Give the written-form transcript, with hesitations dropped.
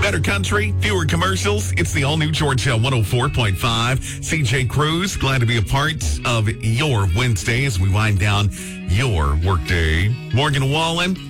Better country, fewer commercials. It's the all-new Georgia 104.5. CJ Cruz, glad to be a part of your Wednesday as we wind down your workday. Morgan Wallen,